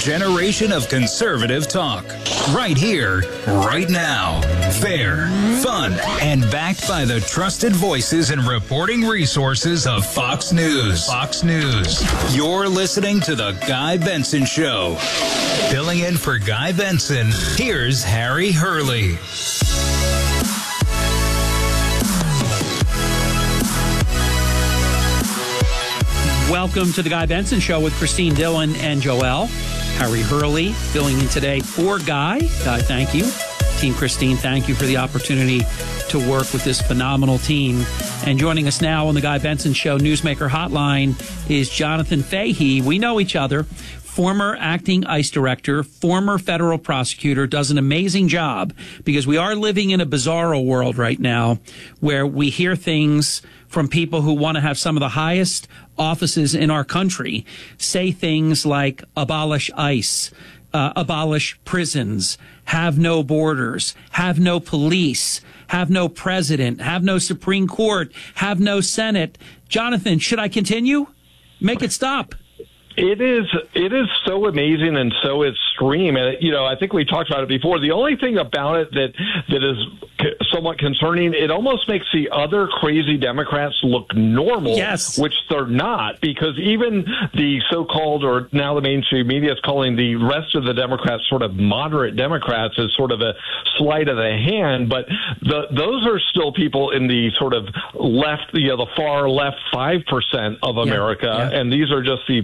generation of conservative talk. Right here, right now. Fair, fun, and backed by the trusted voices and reporting resources of Fox News. Fox News. You're listening to The Guy Benson Show. Filling in for Guy Benson, here's Harry Hurley. Welcome to the Guy Benson Show with Christine Dillon and Joelle. Harry Hurley filling in today for Guy. Thank you. Team Christine, thank you for the opportunity to work with this phenomenal team. And joining us now on the Guy Benson Show Newsmaker Hotline is Jonathan Fahey. We know each other. Former acting ICE director, former federal prosecutor, does an amazing job because we are living in a bizarro world right now where we hear things from people who want to have some of the highest offices in our country say things like abolish ICE, abolish prisons, have no borders, have no police, have no president, have no Supreme Court, have no Senate. Jonathan, should I continue? Make it stop. It is so amazing and so extreme. And, I think we talked about it before. The only thing about it that is somewhat concerning, it almost makes the other crazy Democrats look normal, yes, which they're not, because even the so-called, or now the mainstream media is calling the rest of the Democrats sort of moderate Democrats as sort of a sleight of the hand. But those are still people in the sort of left, the far left 5% of America. Yeah. And these are just the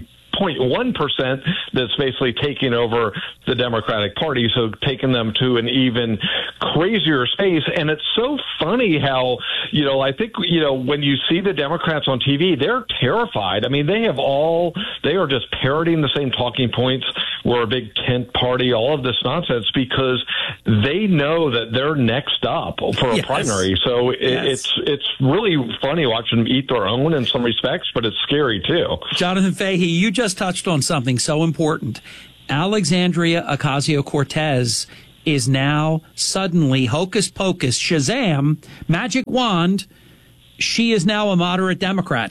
0.1% that's basically taking over the Democratic Party, so taking them to an even crazier space. And it's so funny how, I think, when you see the Democrats on TV, they're terrified. I mean, they are just parroting the same talking points. We're a big tent party, all of this nonsense, because they know that they're next up for a primary. So it's really funny watching them eat their own in some respects, but it's scary too. Jonathan Fahey, you just touched on something so important. Alexandria Ocasio-Cortez is now suddenly, hocus pocus, Shazam, magic wand, she is now a moderate Democrat.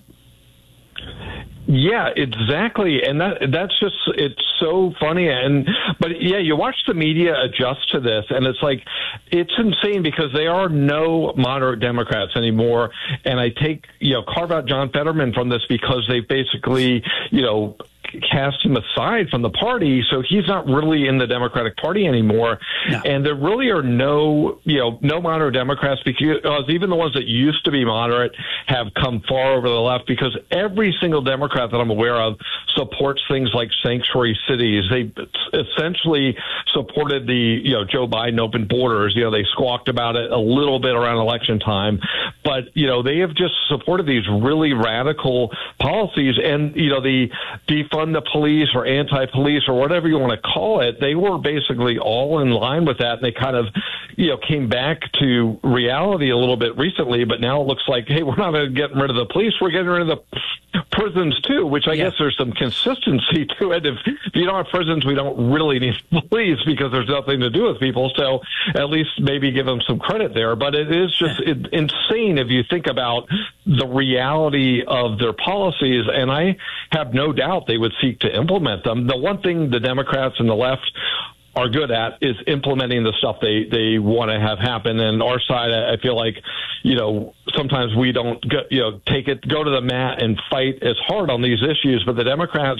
Yeah, exactly. And that's just, it's so funny. But you watch the media adjust to this, and it's like, it's insane because there are no moderate Democrats anymore. And I carve out John Fetterman from this because they basically, cast him aside from the party, so he's not really in the Democratic Party anymore. No. And there really are no moderate Democrats, because even the ones that used to be moderate have come far over the left, because every single Democrat that I'm aware of supports things like sanctuary cities. They essentially supported the, Joe Biden open borders. They squawked about it a little bit around election time, but, they have just supported these really radical policies. And, the defund the police or anti-police or whatever you want to call it, they were basically all in line with that. And they kind of, came back to reality a little bit recently, but now it looks like, hey, we're not getting rid of the police, we're getting rid of the prisons too, which I guess there's some consistency to it. If you don't have prisons, we don't really need police because there's nothing to do with people. So at least maybe give them some credit there. But it is just insane if you think about the reality of their policies. And I have no doubt they would seek to implement them. The one thing the Democrats and the left are good at is implementing the stuff they want to have happen. And our side, I feel like, sometimes we don't go to the mat and fight as hard on these issues. But the Democrats,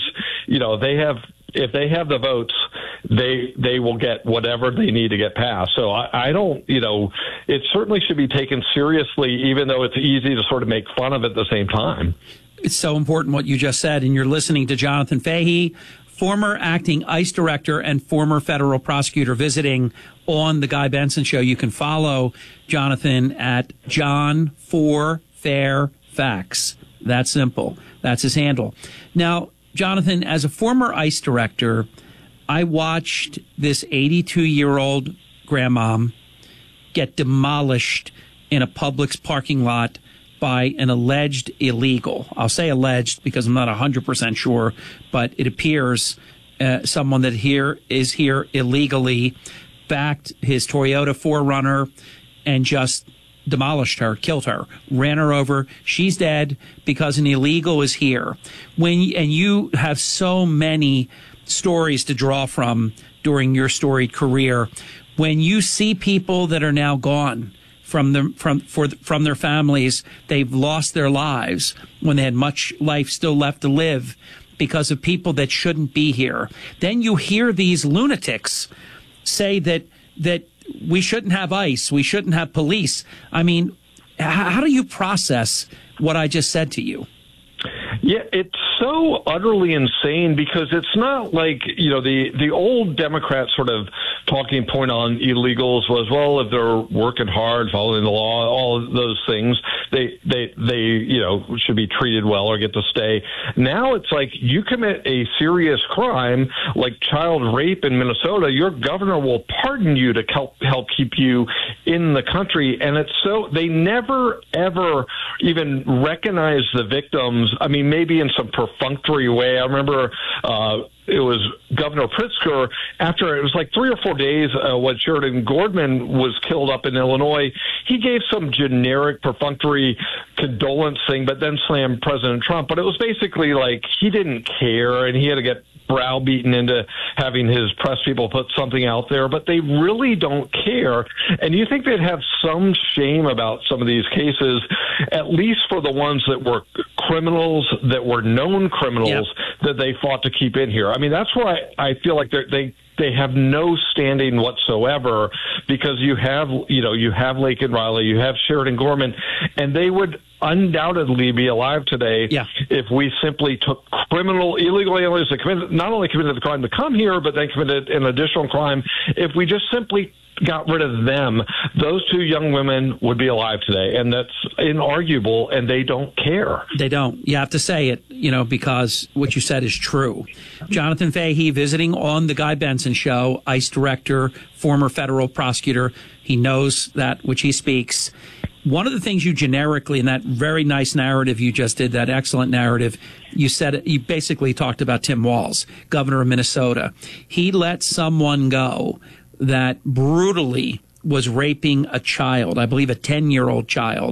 if they have the votes, they will get whatever they need to get passed. So I don't, it certainly should be taken seriously, even though it's easy to sort of make fun of it at the same time. It's so important what you just said, and you're listening to Jonathan Fahey, former acting ICE director and former federal prosecutor, visiting on the Guy Benson Show. You can follow Jonathan at John4Fairfax. That's simple. That's his handle. Now, Jonathan, as a former ICE director, I watched this 82-year-old grandmom get demolished in a Publix parking lot by an alleged illegal. I'll say alleged because I'm not 100% sure, but it appears someone that is here illegally backed his Toyota 4Runner and just demolished her, killed her, ran her over. She's dead because an illegal is here. And you have so many stories to draw from during your storied career. When you see people that are now gone from their families, they've lost their lives when they had much life still left to live because of people that shouldn't be here. Then you hear these lunatics say that we shouldn't have ICE, we shouldn't have police. I mean, how do you process what I just said to you? Yeah, it's so utterly insane because it's not like, the old Democrat sort of talking point on illegals was, well, if they're working hard, following the law, all of those things, they should be treated well or get to stay. Now it's like you commit a serious crime like child rape in Minnesota, your governor will pardon you to help keep you in the country. And it's so they never, ever even recognize the victims. I mean, maybe in some perfunctory way. I remember it was Governor Pritzker, after it was like 3 or 4 days when Sheridan Gordman was killed up in Illinois, he gave some generic perfunctory condolence thing, but then slammed President Trump. But it was basically like he didn't care, and he had to get browbeaten into having his press people put something out there, but they really don't care. And you think they'd have some shame about some of these cases, at least for the ones that were criminals, that were known criminals, that they fought to keep in here. I mean, that's why I feel like they have no standing whatsoever, because you have Laken Riley, you have Sheridan Gorman, and they would undoubtedly be alive today if we simply took illegal aliens that not only committed the crime to come here, but they committed an additional crime. If we just simply got rid of them, those 2 young women would be alive today, and that's inarguable, and they don't care. They don't. You have to say it, because what you said is true. Jonathan Fahey visiting on the Guy Benson Show, ICE director, former federal prosecutor. He knows that which he speaks. One of the things you generically, in that very nice narrative you just did, that excellent narrative, you basically talked about Tim Walz, governor of Minnesota. He let someone go that brutally was raping a child, I believe a 10-year-old child,